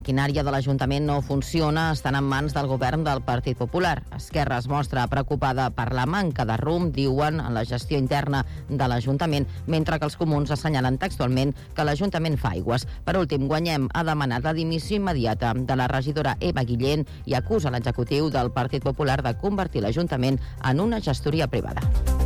maquinària de l'Ajuntament no funciona, estan en mans del govern del Partit Popular. Esquerra es mostra preocupada per la manca de rumb, diuen, en la gestió interna de l'Ajuntament, mentre que els comuns assenyalen textualment que l'Ajuntament fa aigües. Per últim, Guanyem ha demanat la dimissió immediata de la regidora Eva Guillén i acusa l'executiu del Partit Popular de convertir l'Ajuntament en una gestoria privada.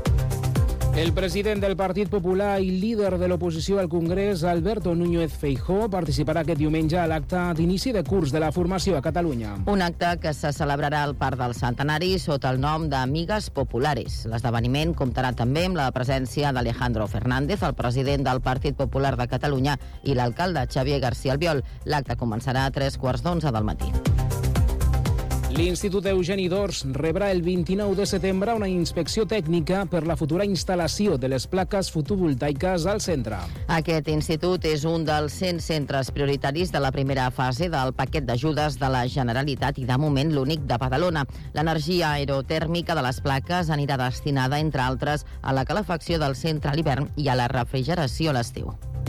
El president del Partit Popular i líder de l'oposició al Congrés, Alberto Núñez Feijóo, participarà aquest diumenge a l'acte d'inici de curs de la formació a Catalunya. Un acte que se celebrarà al Parc del Centenari sota el nom d'Amigas Populares. L'esdeveniment comptarà també amb la presència d'Alejandro Fernández, el president del Partit Popular de Catalunya, i l'alcalde Xavier García Albiol. L'acte començarà a 3:15 del matí. L'Institut Eugeni d'Ors rebrà el 29 de setembre una inspecció tècnica per la futura instal·lació de les plaques fotovoltaiques al centre. Aquest institut és un dels 100 centres prioritaris de la primera fase del paquet d'ajudes de la Generalitat i, de moment, l'únic de Badalona. L'energia aerotèrmica de les plaques anirà destinada, entre altres, a la calefacció del centre a l'hivern i a la refrigeració a l'estiu.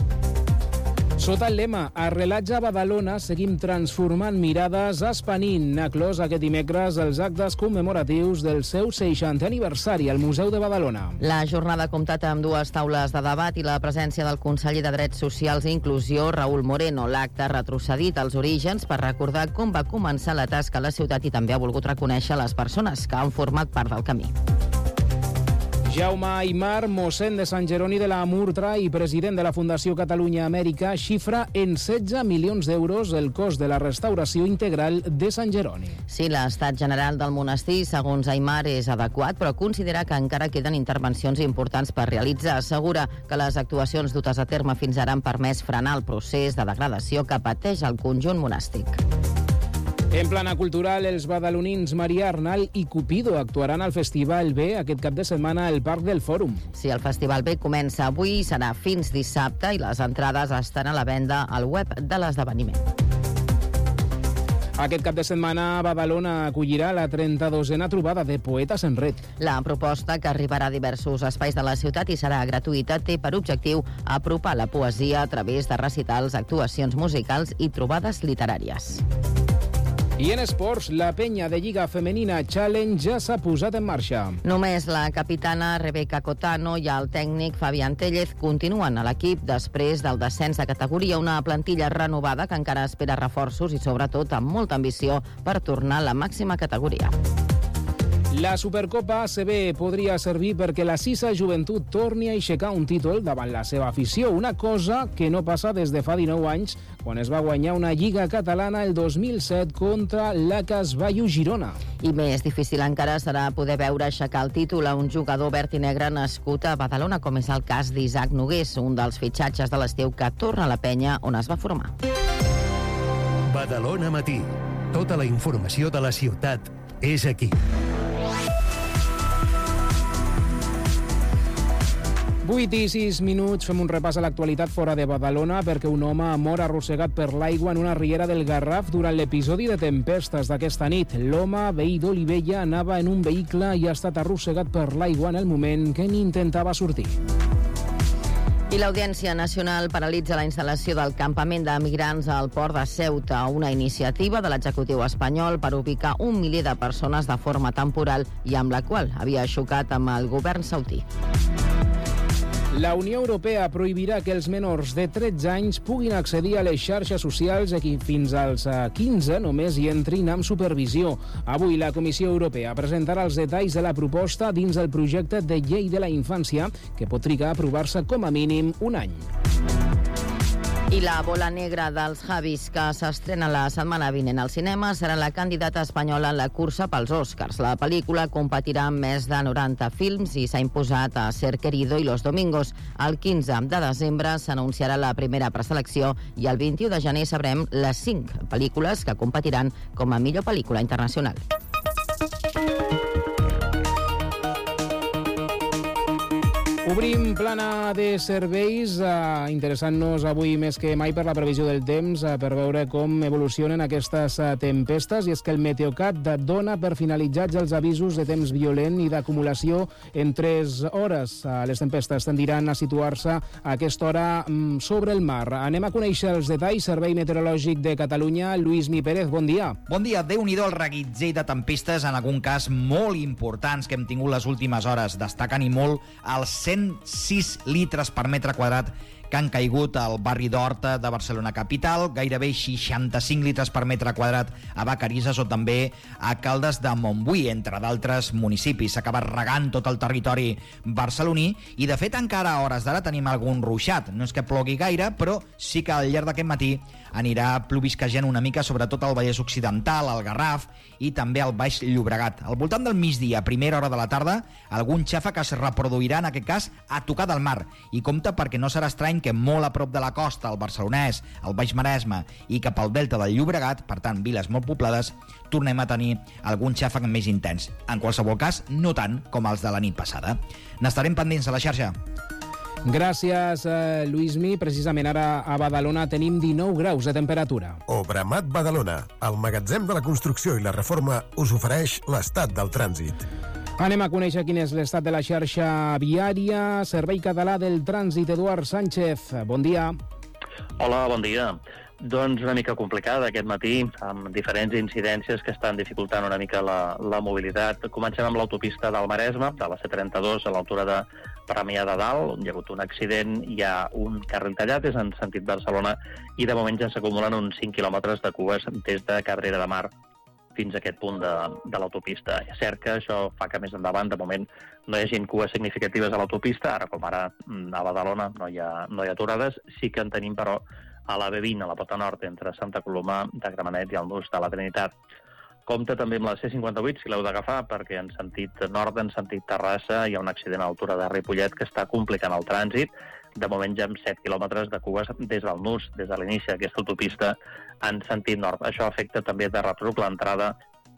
Sota el lema Arrelats a Badalona, seguim transformant mirades. Espanint ha clos aquest dimecres els actes commemoratius del seu 60è aniversari al Museu de Badalona. La jornada ha comptat amb 2 taules de debat i la presència del conseller de Drets Socials i Inclusió, Raúl Moreno. L'acte ha retrocedit als orígens per recordar com va començar la tasca a la ciutat i també ha volgut reconèixer les persones que han format part del camí. Jaume Aymar, mossèn de Sant Jeroni de la Murtra i president de la Fundació Catalunya Amèrica, xifra en 16 milions d'euros el cost de la restauració integral de Sant Jeroni. Sí, l'estat general del monestir, segons Aymar, és adequat, però considera que encara queden intervencions importants per realitzar. Assegura que les actuacions dutes a terme fins ara han permès frenar el procés de degradació que pateix el conjunt monàstic. En plana cultural, els badalonins Maria Arnal i Cupido actuaran al Festival B aquest cap de setmana al Parc del Fòrum. Sí, el Festival B comença avui i serà fins dissabte i les entrades estan a la venda al web de l'esdeveniment. Aquest cap de setmana, Badalona acollirà la 32a trobada de Poetes en Red. La proposta, que arribarà a diversos espais de la ciutat i serà gratuïta, té per objectiu apropar la poesia a través de recitals, actuacions musicals i trobades literàries. I en esports, la penya de Lliga Femenina Challenge ja s'ha posat en marxa. Només la capitana Rebeca Cotano i el tècnic Fabián Tellez continuen a l'equip després del descens de categoria, una plantilla renovada que encara espera reforços i, sobretot, amb molta ambició per tornar a la màxima categoria. La Supercopa ACB podria servir perquè la Sisa Joventut torni a aixecar un títol davant la seva afició, una cosa que no passa des de fa 19 anys, quan es va guanyar una Lliga catalana el 2007 contra l'Acasvallo Girona. I més difícil encara serà poder veure aixecar el títol a un jugador verd i negre nascut a Badalona, com és el cas d'Isaac Nogués, un dels fitxatges de l'estiu que torna a la penya on es va formar. Badalona Matí. Tota la informació de la ciutat és aquí. 8:06, fem un repàs a l'actualitat fora de Badalona perquè un home mor arrossegat per l'aigua en una riera del Garraf durant l'episodi de tempestes d'aquesta nit. L'home, veí d'Olivella, anava en un vehicle i ha estat arrossegat per l'aigua en el moment que n'intentava sortir. I l'Audiència Nacional paralitza la instal·lació del campament de migrants al port de Ceuta, una iniciativa de l'executiu espanyol per ubicar 1 miler de persones de forma temporal i amb la qual havia xocat amb el govern saudí. La Unió Europea prohibirà que els menors de 13 anys puguin accedir a les xarxes socials i fins als 15 només hi entrin amb supervisió. Avui la Comissió Europea presentarà els detalls de la proposta dins el projecte de llei de la infància, que pot trigar a aprovar-se com a mínim un any. I la bola negra dels Javis, que s'estrena la setmana vinent al cinema, serà la candidata espanyola en la cursa pels Oscars. La pel·lícula competirà amb més de 90 films i s'ha imposat a Ser Querido i Los Domingos. El 15 de desembre s'anunciarà la primera preselecció i el 21 de gener sabrem les 5 pel·lícules que competiran com a millor pel·lícula internacional. Obrim plana de serveis, interessant-nos avui més que mai per la previsió del temps, per veure com evolucionen aquestes tempestes, i és que el Meteocat dona per finalitzats els avisos de temps violent i d'acumulació en 3 hores. Les tempestes tendiran a situar-se a aquesta hora sobre el mar. Anem a conèixer els detalls. Servei Meteorològic de Catalunya, Lluís-Mi Pérez, bon dia. Bon dia. Déu-n'hi-do el reguitzell de tempestes, en algun cas molt importants, que hem tingut les últimes hores. Destaquen i molt els 106 litres per metre quadrat que han caigut al barri d'Horta de Barcelona capital, gairebé 65 litres per metre quadrat a Vacarisses o també a Caldes de Montbui, entre d'altres municipis. S'ha acabat regant tot el territori barceloní i, de fet, encara a hores d'ara tenim algun ruixat. No és que plogui gaire, però sí que al llarg d'aquest matí anirà plovisquejant una mica, sobretot al Vallès Occidental, al Garraf i també al Baix Llobregat. Al voltant del migdia, a primera hora de la tarda, algun xàfec es reproduirà, en aquest cas, a tocar del mar. I compte, perquè no serà estrany que molt a prop de la costa, el Barcelonès, el Baix Maresme i cap al delta del Llobregat, per tant, viles molt poblades, tornem a tenir algun xàfec més intens. En qualsevol cas, no tant com els de la nit passada. N'estarem pendents a la xarxa. Gràcies, Lluís-Mi. Precisament ara a Badalona tenim 19 graus de temperatura. Obramat Badalona, el magatzem de la construcció i la reforma, us ofereix l'estat del trànsit. Anem a conèixer quin és l'estat de la xarxa viària. Servei Català del Trànsit, Eduard Sánchez, bon dia. Hola, bon dia. Doncs una mica complicada aquest matí, amb diferents incidències que estan dificultant una mica la mobilitat. Comencem amb l'autopista del Maresme, de la C32, a l'altura de Premià de Dalt, on hi ha hagut un accident, hi ha un carril tallat, és en sentit Barcelona, i de moment ja s'acumulen uns 5 quilòmetres de cues des de Cabrera de Mar fins a aquest punt de l'autopista. És cert que això fa que més endavant, de moment, no hi hagi cues significatives a l'autopista, ara com ara a Badalona no hi ha aturades, sí que en tenim, però, a la B20, a la Pota Nord, entre Santa Coloma de Gramenet i el Nus de la Trinitat. Compte també amb la C58, si l'heu d'agafar, perquè en sentit nord, en sentit Terrassa, hi ha un accident a l'altura de Ripollet que està complicant el trànsit. De moment ja amb 7 quilòmetres de cues des del Nus, des de l'inici d'aquesta autopista, en sentit nord. Això afecta també de retruc l'entrada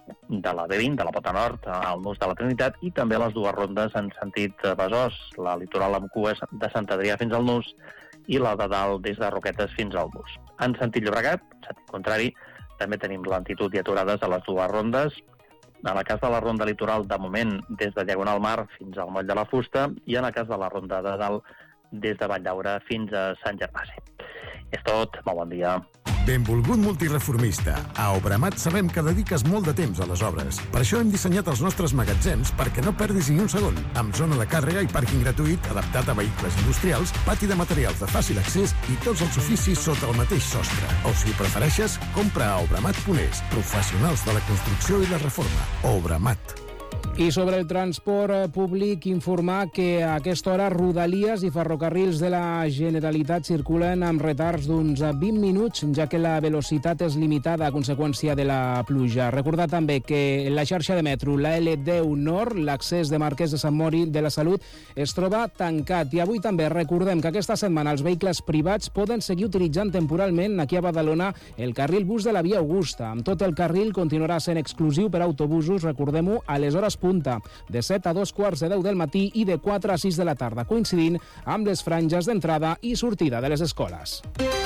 de la B20, de la Pota Nord, al Nus de la Trinitat, i també les dues rondes en sentit Besòs, la litoral amb cues de Sant Adrià fins al Nus i la de dalt des de Roquetes fins al Nus. En sentit Llobregat, en sentit contrari, també tenim lentitud i aturades a les dues rondes. En el cas de la ronda litoral, de moment, des de Diagonal Mar fins al Moll de la Fusta, i en el cas de la ronda de dalt, des de Valldaura fins a Sant Gervasi. És tot, molt bon dia. Benvolgut multireformista. A Obramat sabem que dediques molt de temps a les obres. Per això hem dissenyat els nostres magatzems perquè no perdis ni un segon. Amb zona de càrrega i pàrquing gratuït, adaptat a vehicles industrials, pati de materials de fàcil accés i tots els oficis sota el mateix sostre. O, si ho prefereixes, compra a obramat.es. Professionals de la construcció i la reforma. Obramat. I sobre el transport públic, informar que a aquesta hora Rodalies i ferrocarrils de la Generalitat circulen amb retards d'uns 20 minuts, ja que la velocitat és limitada a conseqüència de la pluja. Recordar també que la xarxa de metro, la L10 Nord, l'accés de Marquès de Sant Mori de la Salut, es troba tancat. I avui també recordem que aquesta setmana els vehicles privats poden seguir utilitzant temporalment aquí a Badalona el carril bus de la Via Augusta. Amb tot el carril continuarà sent exclusiu per a autobusos, recordem-ho, a les hores punta, de 7 a 2:45 del matí i de 4 a 6 de la tarda, coincidint amb les franges d'entrada i sortida de les escoles.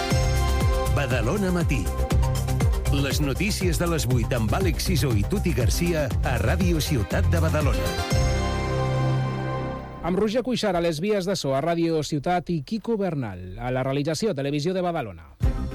Badalona Matí. Les notícies de les 8 amb Àlex Sisó i Tuti Garcia a Ràdio Ciutat de Badalona. Amb Roger Cuixart a les vies de so a Ràdio Ciutat i Quico Bernal a la realització Televisió de Badalona.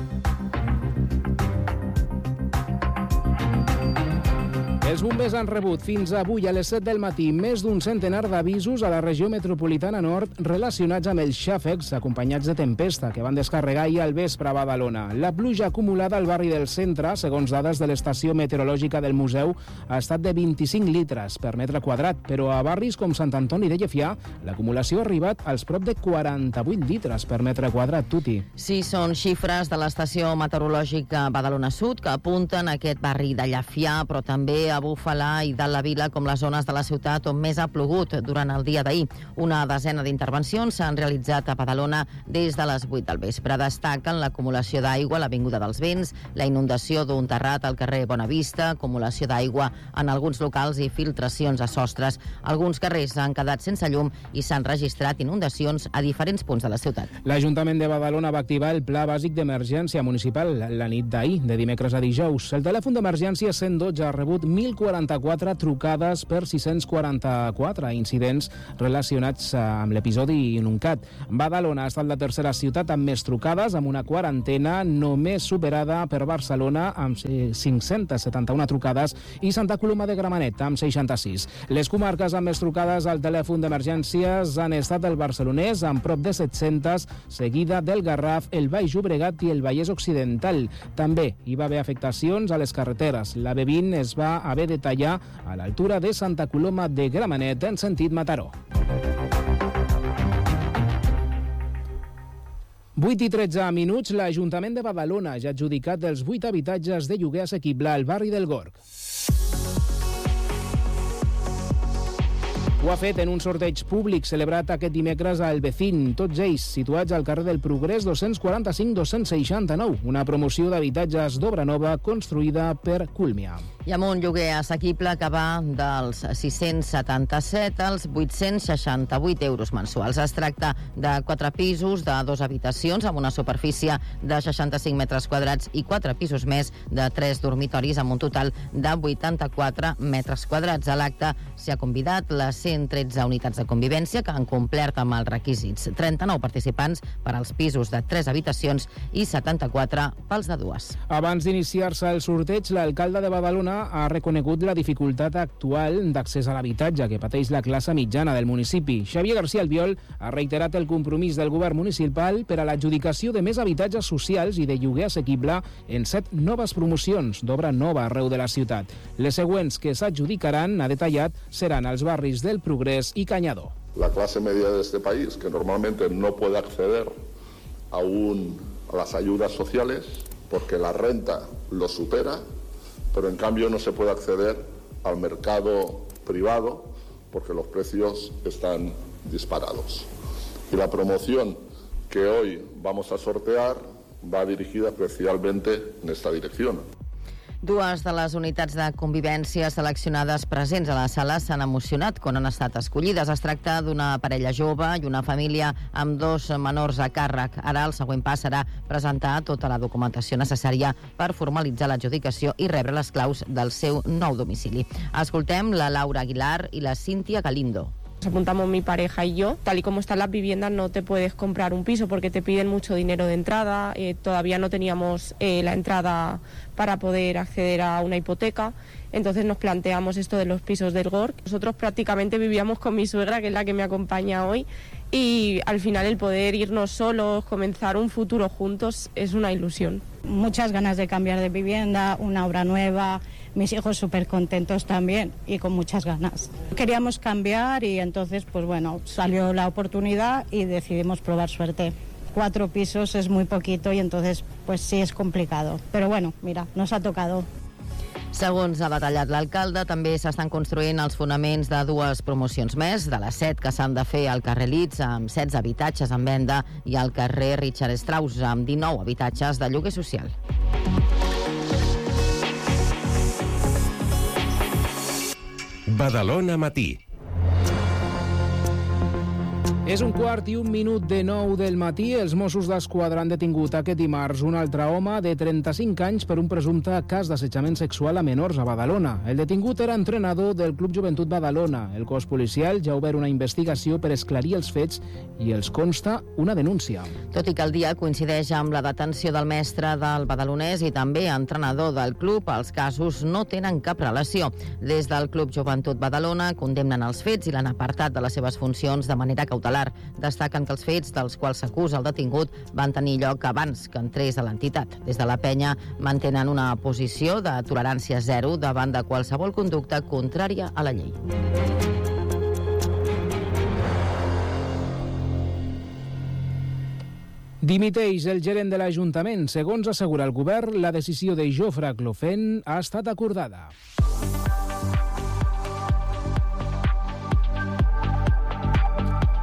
Els bombers han rebut fins avui a les 7 del matí més d'un centenar d'avisos a la regió metropolitana nord relacionats amb els xàfecs acompanyats de tempesta que van descarregar ahir al vespre a Badalona. La pluja acumulada al barri del centre, segons dades de l'estació meteorològica del museu, ha estat de 25 litres per metre quadrat, però a barris com Sant Antoni de Llefià l'acumulació ha arribat als prop de 48 litres per metre quadrat. Tuti. Sí, són xifres de l'estació meteorològica Badalona Sud que apunten a aquest barri de Llefià, però també a Búfala i de la Vila com les zones de la ciutat on més ha plogut durant el dia d'ahir. Una desena d'intervencions s'han realitzat a Badalona des de les 8 del vespre. Destaquen l'acumulació d'aigua a l'Avinguda dels Vents, la inundació d'un terrat al carrer Bonavista, acumulació d'aigua en alguns locals i filtracions a sostres. Alguns carrers han quedat sense llum i s'han registrat inundacions a diferents punts de la ciutat. L'Ajuntament de Badalona va activar el Pla Bàsic d'Emergència Municipal la nit d'ahir, de dimecres a dijous. El telèfon d'emergència 112 ha rebut 1.044 trucades per 644 incidents relacionats amb l'episodi inundat. Badalona ha estat la tercera ciutat amb més trucades, amb una quarantena només superada per Barcelona, amb 571 trucades, i Santa Coloma de Gramenet, amb 66. Les comarques amb més trucades al telèfon d'emergències han estat el barcelonès, amb prop de 700, seguida del Garraf, el Baix Llobregat i el Vallès Occidental. També hi va haver afectacions a les carreteres. La B20 es va haver de tallar a l'altura de Santa Coloma de Gramenet en sentit Mataró. 8:13, l'Ajuntament de Badalona ja ha adjudicat els 8 habitatges de lloguer assequible al barri del Gorg. Ho ha fet en un sorteig públic celebrat aquest dimecres al Vecín, tots ells situats al carrer del Progrés 245-269, una promoció d'habitatges d'obra nova construïda per Culmia. I amb un lloguer assequible que va dels 677 als 868 euros mensuals. Es tracta de 4 pisos de 2 habitacions amb una superfície de 65 metres quadrats i 4 pisos més de 3 dormitoris amb un total de 84 metres quadrats. A l'acte s'hi ha convidat les 113 unitats de convivència que han complert amb els requisits. 39 participants per als pisos de 3 habitacions i 74 pels de 2. Abans d'iniciar-se el sorteig, l'alcalde de Badalona ha reconegut la dificultat actual d'accés a l'habitatge que pateix la classe mitjana del municipi. Xavier García Albiol ha reiterat el compromís del govern municipal per a l'adjudicació de més habitatges socials i de lloguer assequible en 7 noves promocions d'obra nova arreu de la ciutat. Les següents que s'adjudicaran, ha detallat, seran els barris del Progrés y Cañado. La clase media de este país, que normalmente no puede acceder aún a las ayudas sociales porque la renta lo supera, pero en cambio no se puede acceder al mercado privado porque los precios están disparados. Y la promoción que hoy vamos a sortear va dirigida especialmente en esta dirección. Dues de les unitats de convivència seleccionades presents a la sala s'han emocionat quan han estat escollides. Es tracta d'una parella jove i una família amb 2 menors a càrrec. Ara el següent pas serà presentar tota la documentació necessària per formalitzar l'adjudicació i rebre les claus del seu nou domicili. Escoltem la Laura Aguilar i la Cíntia Galindo. Nos apuntamos mi pareja y yo. Tal y como están las viviendas, no te puedes comprar un piso porque te piden mucho dinero de entrada. Todavía no teníamos la entrada para poder acceder a una hipoteca. Entonces nos planteamos esto de los pisos del GORC. Nosotros prácticamente vivíamos con mi suegra, que es la que me acompaña hoy, y al final el poder irnos solos, comenzar un futuro juntos, es una ilusión. Muchas ganas de cambiar de vivienda, una obra nueva, mis hijos súper contentos también y con muchas ganas. Queríamos cambiar y entonces, pues bueno, salió la oportunidad y decidimos probar suerte. 4 pisos es muy poquito y entonces, pues sí es complicado. Pero bueno, mira, nos ha tocado. Segons ha detallat l'alcalde, també s'estan construint els fonaments de 2 promocions més, de les 7 que s'han de fer al carrer Litz, amb 16 habitatges en venda, i al carrer Richard Strauss, amb 19 habitatges de lloguer social. Badalona Matí. És 1:15 del matí. Els Mossos d'Esquadra han detingut aquest dimarts un altre home de 35 anys per un presumpte cas d'assetjament sexual a menors a Badalona. El detingut era entrenador del Club Joventut Badalona. El cos policial ja ha obert una investigació per esclarir els fets i els consta una denúncia. Tot i que el dia coincideix amb la detenció del mestre del badalonès i també entrenador del club, els casos no tenen cap relació. Des del Club Joventut Badalona condemnen els fets i l'han apartat de les seves funcions de manera cautelar. Destaquen que els fets dels quals s'acusa el detingut van tenir lloc abans que entrés a l'entitat. Des de la penya mantenen una posició de tolerància zero davant de qualsevol conducta contrària a la llei. Dimiteix el gerent de l'Ajuntament. Segons assegura el govern, la decisió de Jofre Clofen ha estat acordada.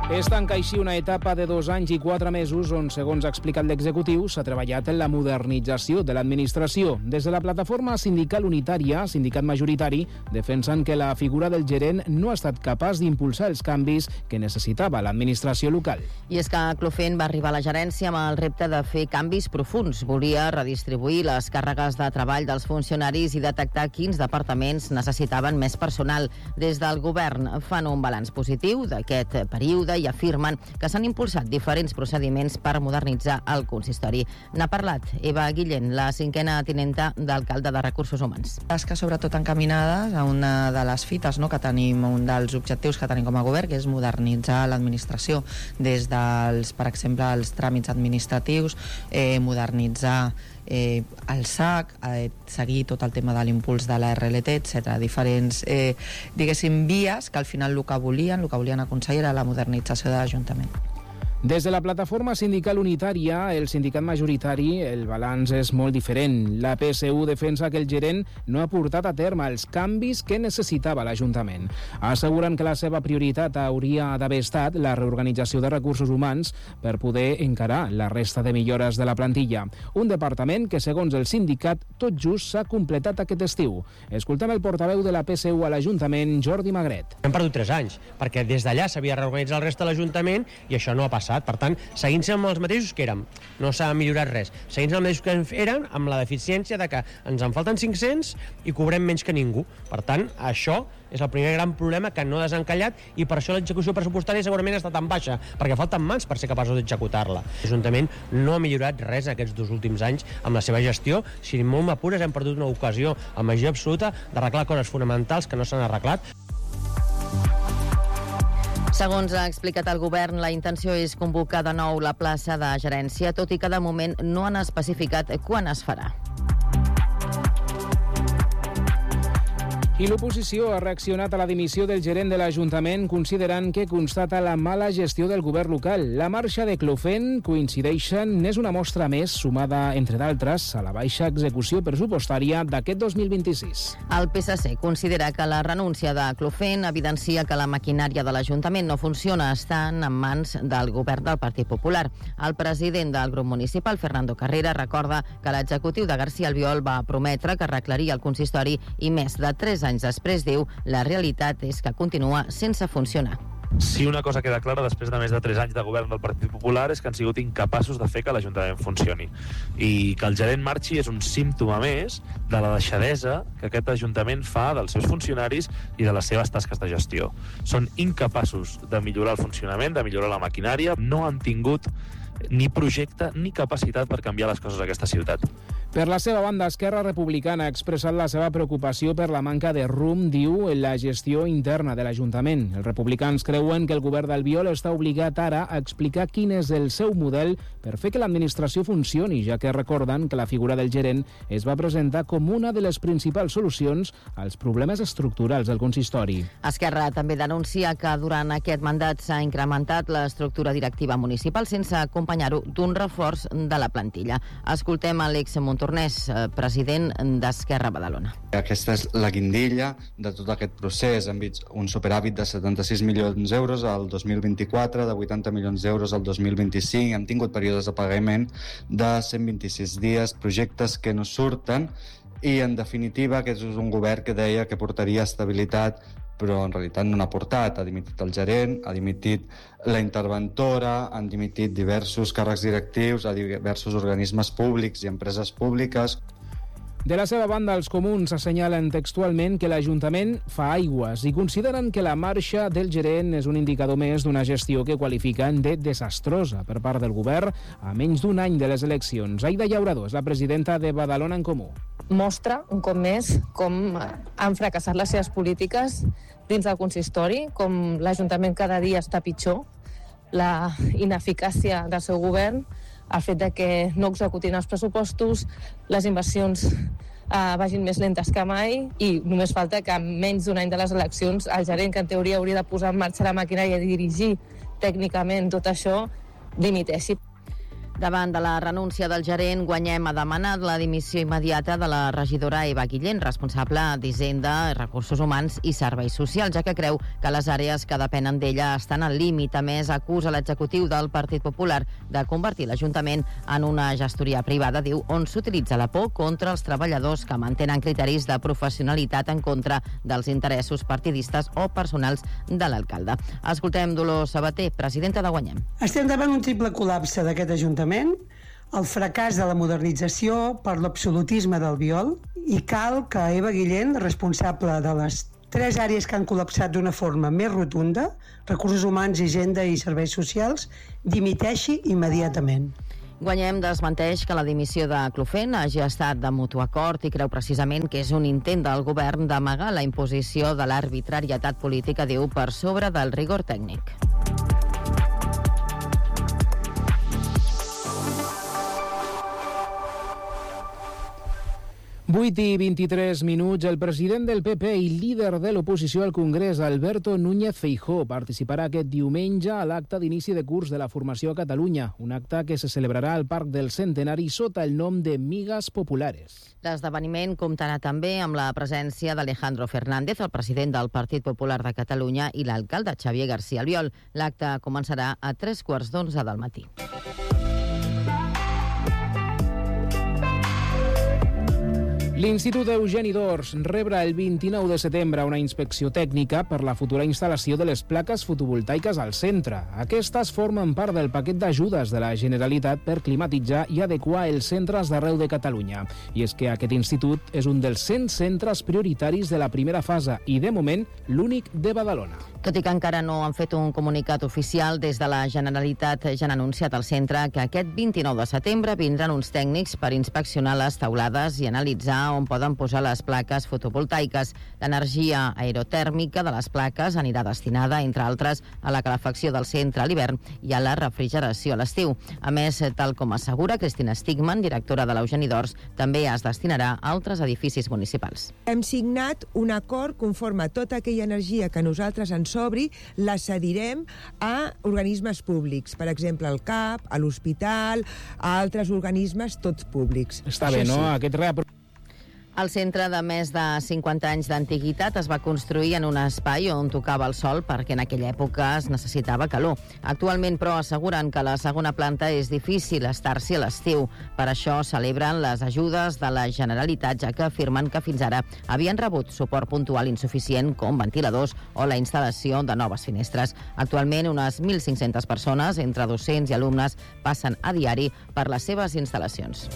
Es tanca així una etapa de 2 anys i 4 mesos on, segons ha explicat l'executiu, s'ha treballat en la modernització de l'administració. Des de la plataforma sindical unitària, sindicat majoritari, defensen que la figura del gerent no ha estat capaç d'impulsar els canvis que necessitava l'administració local. I és que Clofent va arribar a la gerència amb el repte de fer canvis profuns. Volia redistribuir les càrregues de treball dels funcionaris i detectar quins departaments necessitaven més personal. Des del govern fan un balanç positiu d'aquest període i afirmen que s'han impulsat diferents procediments per modernitzar el consistori. N'ha parlat Eva Guillén, la 5a tinenta d'alcalde de Recursos Humans. Tasques sobretot encaminades a una de les fites, que tenim, un dels objectius que tenim com a govern, que és modernitzar l'administració des dels, per exemple, els tràmits administratius, modernitzar el SAC, seguir tot el tema de l'impuls de la RLT, etc. Diferents, diguéssim, vies que al final el que volien aconseguir era la modernització de l'Ajuntament. Des de la plataforma sindical unitària, el sindicat majoritari, el balanç és molt diferent. La PSU defensa que el gerent no ha portat a terme els canvis que necessitava l'Ajuntament. Asseguren que la seva prioritat hauria d'haver estat la reorganització de recursos humans per poder encarar la resta de millores de la plantilla. Un departament que, segons el sindicat, tot just s'ha completat aquest estiu. Escoltem el portaveu de la PSU a l'Ajuntament, Jordi Magret. Hem perdut 3 anys, perquè des d'allà s'havia reorganitzat el reste de l'Ajuntament i això no ha passat. Per tant, seguint-se amb els mateixos que érem. No s'ha millorat res. Seguint-se amb els mateixos que érem, amb la deficiència de que ens en falten 500 i cobrem menys que ningú. Per tant, això és el primer gran problema que no ha desencallat i per això l'execució pressupostària segurament està tan baixa, perquè falten mans per ser capaços d'executar-la. L'Ajuntament no ha millorat res aquests 2 últims anys amb la seva gestió. Si molt m'apures hem perdut una ocasió amb majoria absoluta d'arreglar coses fonamentals que no s'han arreglat. Segons ha explicat el govern, la intenció és convocar de nou la plaça de gerència, tot i que de moment no han especificat quan es farà. I l'oposició ha reaccionat a la dimissió del gerent de l'Ajuntament considerant que constata la mala gestió del govern local. La marxa de Clofent, coincideixen, n'és una mostra més, sumada, entre d'altres, a la baixa execució pressupostària d'aquest 2026. El PSC considera que la renúncia de Clofent evidencia que la maquinària de l'Ajuntament no funciona, estant en mans del govern del Partit Popular. El president del grup municipal, Fernando Carrera, recorda que l'executiu de García Albiol va prometre que arreglaria el consistori i més de 3 anys després, diu, la realitat és que continua sense funcionar. Si una cosa queda clara després de més de 3 anys de govern del Partit Popular és que han sigut incapaços de fer que l'Ajuntament funcioni. I que el gerent marxi és un símptoma més de la deixadesa que aquest Ajuntament fa dels seus funcionaris i de les seves tasques de gestió. Són incapaços de millorar el funcionament, de millorar la maquinària, no han tingut ni projecte ni capacitat per canviar les coses a aquesta ciutat. Per la seva banda, Esquerra Republicana ha expressat la seva preocupació per la manca de rumb, diu, en la gestió interna de l'Ajuntament. Els republicans creuen que el govern d'Albiol està obligat ara a explicar quin és el seu model per fer que l'administració funcioni, ja que recorden que la figura del gerent es va presentar com una de les principals solucions als problemes estructurals del consistori. Esquerra també denuncia que durant aquest mandat s'ha incrementat l'estructura directiva municipal sense acompanyar-ho d'un reforç de la plantilla. Escoltem Àlex Montornès, president d'Esquerra Badalona. Aquesta és la guindilla de tot aquest procés. Hem vist un superàvit de 76 milions d'euros al 2024, de 80 milions d'euros al 2025. Hem tingut períodes de pagament de 126 dies, projectes que no surten i, en definitiva, aquest és un govern que deia que portaria estabilitat, però en realitat no n'ha portat. Ha dimitit el gerent, ha dimitit la interventora, han dimitit diversos càrrecs directius a diversos organismes públics i empreses públiques. De la seva banda, els comuns assenyalen textualment que l'Ajuntament fa aigües i consideren que la marxa del gerent és un indicador més d'una gestió que qualifiquen de desastrosa per part del govern a menys d'un any de les eleccions. Aida Llaurador és la presidenta de Badalona en Comú. Mostra, un cop més, com han fracassat les seves polítiques dins del consistori, com l'Ajuntament cada dia està pitjor, la ineficàcia del seu govern, el fet de que no executin els pressupostos, les inversions vagin més lentes que mai i només falta que en menys d'un any de les eleccions el gerent, que en teoria hauria de posar en marxa la maquinària i dirigir tècnicament tot això, dimiteixi. Davant de la renúncia del gerent, Guanyem ha demanat la dimissió immediata de la regidora Eva Guillén, responsable d'Hisenda, Recursos Humans i Serveis Socials, ja que creu que les àrees que depenen d'ella estan al límit. A més, acusa l'executiu del Partit Popular de convertir l'Ajuntament en una gestoria privada, diu, on s'utilitza la por contra els treballadors que mantenen criteris de professionalitat en contra dels interessos partidistes o personals de l'alcalde. Escoltem Dolors Sabater, presidenta de Guanyem. Estem davant un triple col·lapse d'aquest Ajuntament, el fracàs de la modernització per l'absolutisme del viol, i cal que Eva Guillén, responsable de les 3 àrees que han col·lapsat d'una forma més rotunda, Recursos Humans, Hisenda i Serveis Socials, dimiteixi immediatament. Guanyem desmenteix que la dimissió de Clofent hagi estat de mutu acord i creu precisament que és un intent del govern d'amagar la imposició de l'arbitrarietat política, diu, per sobre del rigor tècnic. Vuit i 23 minuts. El president del PP i líder de l'oposició al Congrés, Alberto Núñez Feijóo, participarà aquest diumenge a l'acte d'inici de curs de la formació a Catalunya, un acte que se celebrarà al Parc del Centenari sota el nom de Migas Populares. L'esdeveniment comptarà també amb la presència d'Alejandro Fernández, el president del Partit Popular de Catalunya, i l'alcalde Xavier García Albiol. L'acte començarà a 11:15 del matí. L'Institut Eugeni d'Ors rebrà el 29 de setembre una inspecció tècnica per la futura instal·lació de les plaques fotovoltaiques al centre. Aquestes formen part del paquet d'ajudes de la Generalitat per climatitzar i adequar els centres d'arreu de Catalunya. I és que aquest institut és un dels 100 centres prioritaris de la primera fase i, de moment, l'únic de Badalona. Tot i que encara no han fet un comunicat oficial, des de la Generalitat ja han anunciat al centre que aquest 29 de setembre vindran uns tècnics per inspeccionar les teulades i analitzar on poden posar les plaques fotovoltaiques. L'energia aerotèrmica de les plaques anirà destinada, entre altres, a la calefacció del centre a l'hivern i a la refrigeració a l'estiu. A més, tal com assegura Cristina Stigman, directora de l'Eugeni d'Ors, també es destinarà a altres edificis municipals. Hem signat un acord conforme tota aquella energia que nosaltres ens sobri, la cedirem a organismes públics, per exemple, al CAP, a l'hospital, a altres organismes, tots públics. Està bé, no? Aquest El centre de més de 50 anys d'antiguitat es va construir en un espai on tocava el sol perquè en aquella època es necessitava calor. Actualment, però, asseguren que la segona planta és difícil estar-s'hi a l'estiu. Per això celebren les ajudes de la Generalitat, ja que afirmen que fins ara havien rebut suport puntual insuficient com ventiladors o la instal·lació de noves finestres. Actualment, unes 1.500 persones, entre docents i alumnes, passen a diari per les seves instal·lacions.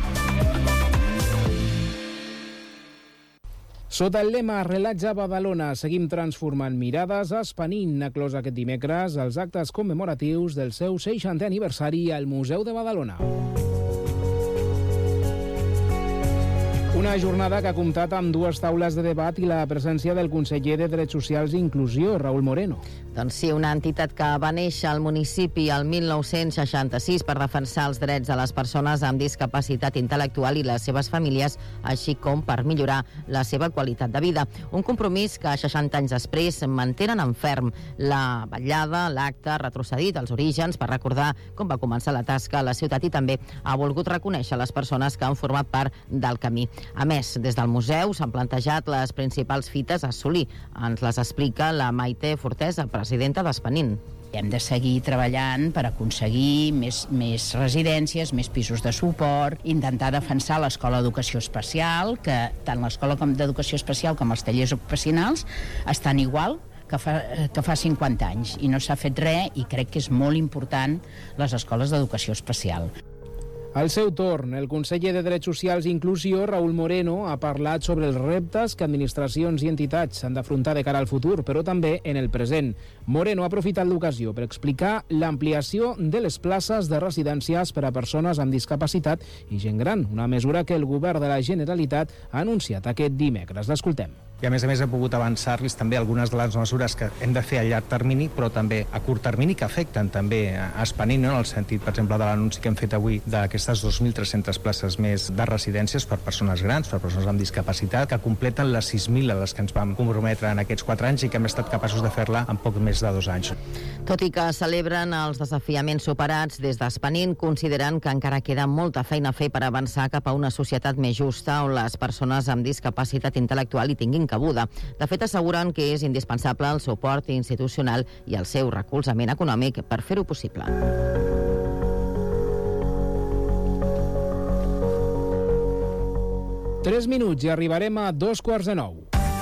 Sota el lema Relatja Badalona, seguim transformant mirades. Espanint ha clos aquest dimecres els actes commemoratius del seu 60è aniversari al Museu de Badalona. Una jornada que ha comptat amb 2 taules de debat i la presència del conseller de Drets Socials i Inclusió, Raúl Moreno. Doncs sí, una entitat que va néixer al municipi el 1966 per defensar els drets de les persones amb discapacitat intel·lectual i les seves famílies, així com per millorar la seva qualitat de vida. Un compromís que 60 anys després mantenen en ferm. La vetllada, l'acte, ha retrocedit als orígens per recordar com va començar la tasca a la ciutat i també ha volgut reconèixer les persones que han format part del camí. A més, des del museu s'han plantejat les principals fites a assolir. Ens les explica la Maite Fortesa, presidenta d'Espanint. Hem de seguir treballant per aconseguir més residències, més pisos de suport, intentar defensar l'Escola d'Educació Especial, que tant l'Escola d'Educació Especial com els tallers ocupacionals estan igual que fa 50 anys i no s'ha fet res, i crec que és molt important les escoles d'educació especial. Al seu torn, el conseller de Drets Socials i Inclusió, Raúl Moreno, ha parlat sobre els reptes que administracions i entitats han d'afrontar de cara al futur, però també en el present. Moreno ha aprofitat l'ocasió per explicar l'ampliació de les places de residències per a persones amb discapacitat i gent gran, una mesura que el govern de la Generalitat ha anunciat aquest dimecres. L'escoltem. i a més he pogut avançar-los també algunes de les mesures que hem de fer a llarg termini, però també a curt termini, que afecten també a Spanint, no? En el sentit, per exemple, de l'anunci que hem fet avui d'aquestes 2.300 places més de residències per persones grans, per persones amb discapacitat, que completen les 6.000 a les que ens vam comprometre en aquests 4 anys i que hem estat capaços de fer-la en poc més de 2 anys. Tot i que celebren els desafiaments superats, des d'Spanint consideren que encara queda molta feina a fer per avançar cap a una societat més justa on les persones amb discapacitat intel·lectual hi tinguin cabuda. De fet, asseguren que és indispensable el suport institucional i el seu recolzament econòmic per fer-ho possible. 3 minuts i arribarem a 8:45.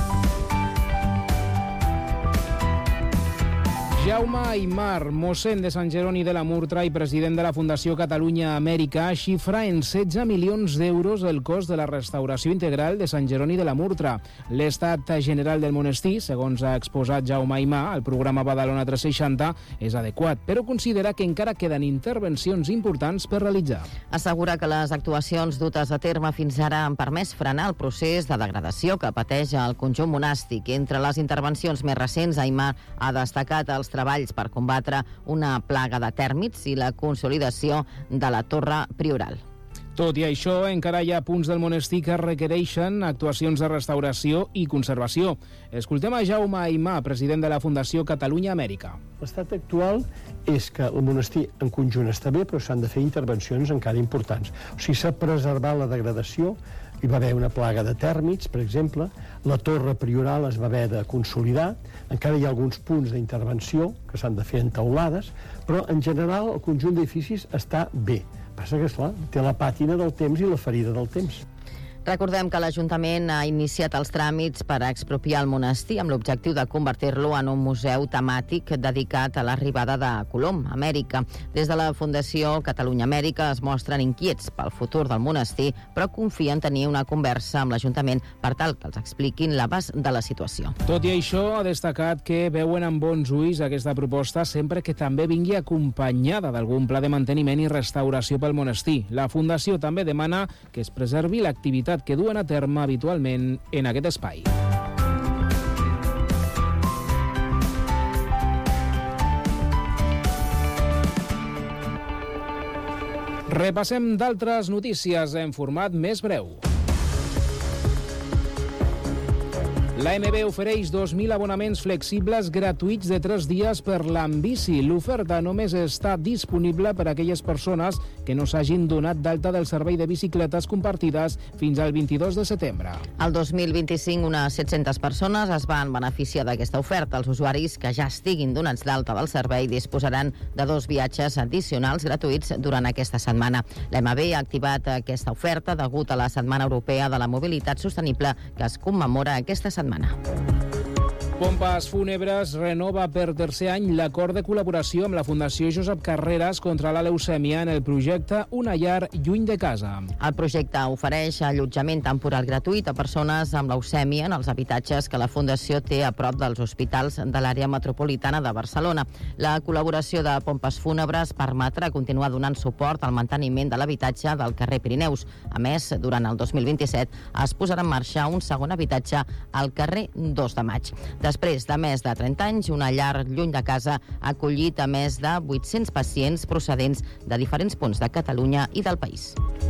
Jaume Aymar, mossèn de Sant Jeroni de la Murtra i president de la Fundació Catalunya Amèrica, xifra en 16 milions d'euros el cost de la restauració integral de Sant Jeroni de la Murtra. L'estat general del monestir, segons ha exposat Jaume Aymar al programa Badalona 360, és adequat, però considera que encara queden intervencions importants per realitzar. Assegura que les actuacions dutes a terme fins ara han permès frenar el procés de degradació que pateix el conjunt monàstic. Entre les intervencions més recents, Aymar ha destacat els treballs per combatre una plaga de tèrmits i la consolidació de la torre prioral. Tot i això, encara hi ha punts del monestir que requereixen actuacions de restauració i conservació. Escoltem a Jaume Aymar, president de la Fundació Catalunya Amèrica. L'estat actual és que el monestir en conjunt està bé, però s'han de fer intervencions encara importants. O sigui, s'ha preservat la degradació, hi va haver una plaga de tèrmits, per exemple, la torre prioral es va haver de consolidar, encara hi ha alguns punts d'intervenció que s'han de fer en teulades, però en general el conjunt d'edificis està bé. Passa que, esclar, té la pàtina del temps i la ferida del temps. Recordem que l'Ajuntament ha iniciat els tràmits per expropiar el monestir amb l'objectiu de convertir-lo en un museu temàtic dedicat a l'arribada de Colom, Amèrica. Des de la Fundació Catalunya Amèrica es mostren inquiets pel futur del monestir, però confien tenir una conversa amb l'Ajuntament per tal que els expliquin l'abast de la situació. Tot i això, ha destacat que veuen amb bons ulls aquesta proposta sempre que també vingui acompanyada d'algun pla de manteniment i restauració pel monestir. La Fundació també demana que es preservi l'activitat que duen a terme habitualment en aquest espai. Repassem d'altres notícies en format més breu. L'AMB ofereix 2.000 abonaments flexibles gratuïts de 3 dies per l'Ambici. L'oferta només està disponible per a aquelles persones que no s'hagin donat d'alta del servei de bicicletes compartides fins al 22 de setembre. El 2025, unes 700 persones es van beneficiar d'aquesta oferta. Els usuaris que ja estiguin donats d'alta del servei disposaran de 2 viatges addicionals gratuïts durant aquesta setmana. L'AMB ha activat aquesta oferta degut a la Setmana Europea de la Mobilitat Sostenible que es commemora aquesta setmana. Pompes Fúnebres renova per tercer any l'acord de col·laboració amb la Fundació Josep Carreras contra la leucèmia en el projecte Una llar lluny de casa. El projecte ofereix allotjament temporal gratuït a persones amb leucèmia en els habitatges que la Fundació té a prop dels hospitals de l'àrea metropolitana de Barcelona. La col·laboració de Pompes Fúnebres permetrà continuar donant suport al manteniment de l'habitatge del carrer Pirineus. A més, durant el 2027 es posarà en marxa un segon habitatge al carrer 2 de Maig. Després de més de 30 anys, Una llar lluny de casa ha acollit a més de 800 pacients procedents de diferents punts de Catalunya i del país.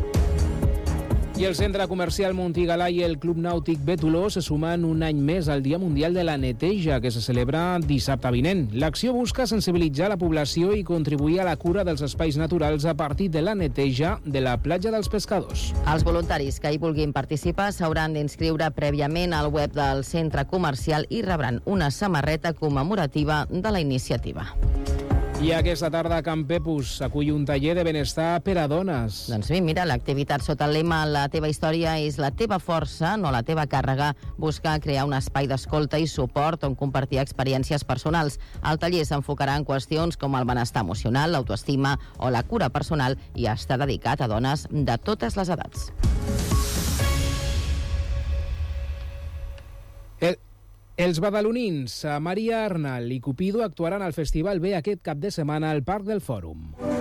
I el Centre Comercial Montigalà i el Club Nàutic Betoló se sumen un any més al Dia Mundial de la Neteja, que se celebra dissabte vinent. L'acció busca sensibilitzar la població i contribuir a la cura dels espais naturals a partir de la neteja de la platja dels pescadors. Els voluntaris que hi vulguin participar s'hauran d'inscriure prèviament al web del Centre Comercial i rebran una samarreta commemorativa de la iniciativa. I aquesta tarda a Can Pepus acull un taller de benestar per a dones. Doncs sí, mira, l'activitat sota el lema La teva història és la teva força, no la teva càrrega, busca crear un espai d'escolta i suport on compartir experiències personals. El taller s'enfocarà en qüestions com el benestar emocional, l'autoestima o la cura personal i està dedicat a dones de totes les edats. Els badalonins Maria Arnal i Cupido actuaran al Festival B aquest cap de setmana al Parc del Fòrum.